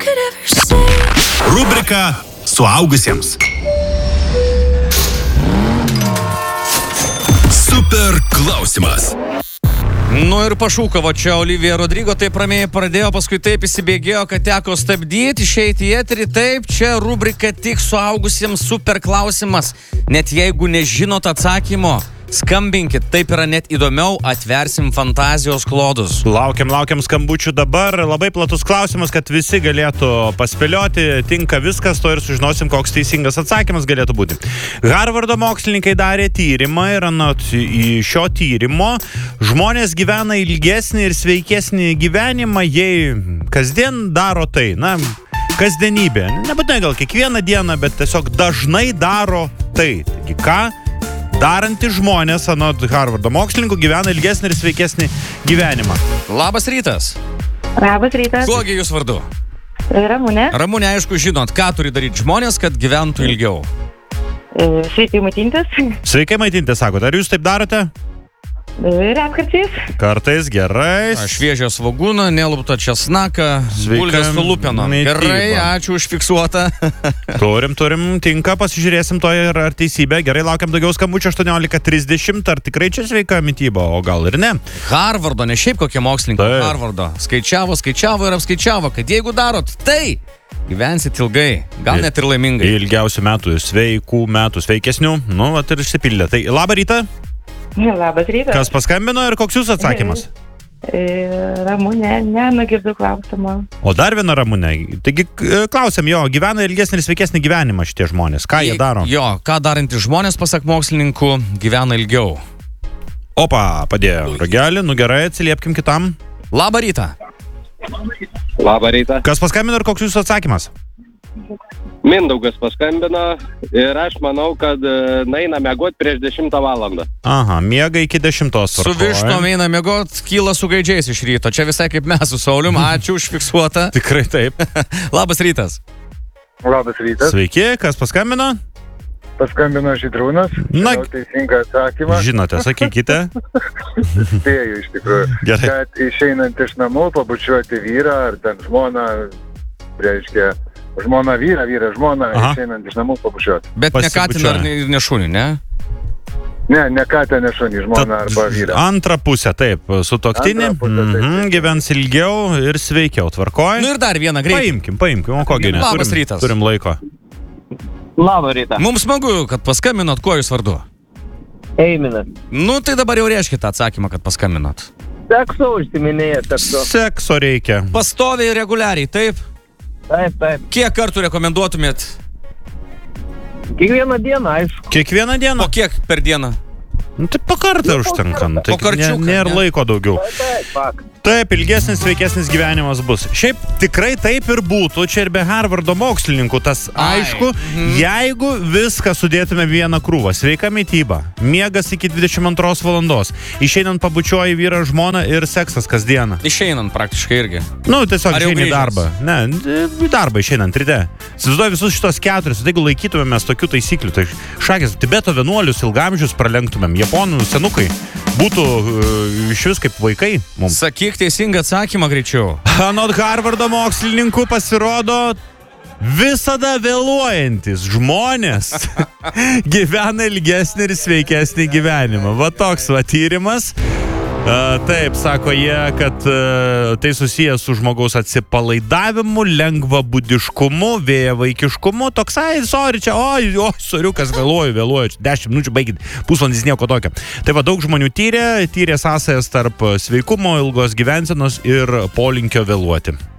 Rubrika suaugusiems. Super klausimas. Nu ir pašūkavo čia Olivija Rodrigo, taip ramiai pradėjo, paskui taip įsibėgėjo, kad teko stabdyti, išeiti į eterį. Taip, čia rubrika tik suaugusiems super klausimas. Net jeigu nežinot atsakymo, skambinkit, taip yra net įdomiau, atversim fantazijos klodus. Laukiam skambučių dabar. Labai platus klausimas, kad visi galėtų paspėlioti, tinka viskas, to ir sužinosim, koks teisingas atsakymas galėtų būti. Harvardo mokslininkai darė tyrimą ir anot į šio tyrimo žmonės gyvena ilgesnį ir sveikesnį gyvenimą, jei kasdien daro tai. Na, kasdienybė. Nebūtinai gal kiekvieną dieną, bet tiesiog dažnai daro tai. Taigi ką? Darantys žmonės, anot Harvardo mokslininkų, gyvena ilgesnį ir sveikesnį gyvenimą. Labas rytas. Labas rytas. Kuogi jūs vardu? Ramunė. Ramunė, aišku, žinot, ką turi daryti žmonės, kad gyventų ilgiau. Sveikai maitintis. Sveikai maitintis, sakot. Ar jūs taip darote? Retkarčiais. Kartais, gerai. Šviežią svogūną, neluptą česnaką, bulvės su lupeno. Gerai, ačiū užfiksuota. Turim, tinka, pasižiūrėsim to ir ar teisybė. Gerai, laukiam daugiau skambučių 18:30. Ar tikrai čia sveika mityba, o gal ir ne? Harvardo, ne šiaip kokie mokslininkai. Harvardo skaičiavo ir apskaičiavo, kad jeigu darot tai, gyvensit ilgai, gal net ir laimingai. Ilgiausių metų, sveikų metų, sveikesnių. Nu, vat ir išsipildė. Tai labą rytą. Labas rytas. Kas paskambino ir koks jūsų atsakymas? Ramunė, nenugirdu klausimą. O dar viena Ramunė. Taigi klausiam jo, gyvena ilgesnį ir sveikesnį gyvenimą šitie žmonės. Ką jie daro? Jo, ką darantys žmonės, pasak mokslininkų, gyvena ilgiau. Opa, padėjo ragelį, nu gerai, atsiliepkim kitam. Labą rytą. Labą rytą. Kas paskambino ir koks jūsų atsakymas? Mindaugas paskambino ir aš manau, kad eina miegot prieš 10 valandą. Aha, miega iki 10. Su vištom eina miegot, kyla su gaidžiais iš ryto. Čia visai kaip mes su Saulium. Ačiū užfiksuota. Tikrai taip. Labas rytas. Labas rytas. Sveiki, kas paskambino? Paskambino Žydrūnas. Na, teisingą atsakymą. Žinote, sakykite. Spėju iš tikrųjų. Gerai. Kad išeinant iš namų, pabučiuoti vyrą ar ten žmoną, reiškia, žmona vyrą, žmona, išeinant iš namų pabučiuoti. Bet ne katiną ir ne šunį, ne? Ne katiną, ne šunį, žmona arba vyrą. Antra pusė, taip, sutuoktinį. Gyvens ilgiau ir sveikiau, tvarkoj. Nu ir dar vieną greitai. Paimkim, o kogi ne? Labas rytas. Turim laiko. Labą rytą. Mums smagu, kad paskambinot, kuo jūs vardu? Eiminas. Nu tai dabar jau reiškite atsakymą, kad paskambinot. Sekso užsiminėję, sekso. Sekso reikia. Pastoviai, reguliariai, taip? Taip. Kiek kartų rekomenduotumėt? Kiekvieną dieną, aišku. Kiekvieną dieną? O kiek per dieną? Nu, tai po kartą užtenka. Tai nėra laiko daugiau. Taip, ilgesnis, sveikesnis gyvenimas bus. Šiaip tikrai taip ir būtų, čia ir be Harvardo mokslininkų tas aišku, jeigu viską sudėtume vieną krūvą. Sveika mityba, miegas iki 22 valandos, išeinant pabučiuoji vyrą žmoną ir seksas kasdieną. Išeinant praktiškai irgi. Nu, tiesiog išeini į darbą. Ne, į darbą išeinant ryte. Įsivaizduoju visus šitos 4, jeigu laikytumėmės tokių taisyklių, tai šakės, Tibeto vienuolius ilgamžius pralenktumėm, japonų senukai būtų iš vis kaip vaikai mums. Sakyk teisingą atsakymą greičiau. Anot Harvardo mokslininkų pasirodo, visada vėluojantis žmonės gyvena ilgesnį ir sveikesnį gyvenimą. Va toks va tyrimas. Taip, sako jie, kad tai susijęs su žmogaus atsipalaidavimu, lengvabūdiškumu, vėjavaikiškumu. Toksai, soriukas, vėluoju, 10 minučių baigit, pusvalandis nieko tokio. Tai va, daug žmonių tyrė sąsajas tarp sveikumo, ilgos gyvensenos ir polinkio vėluoti.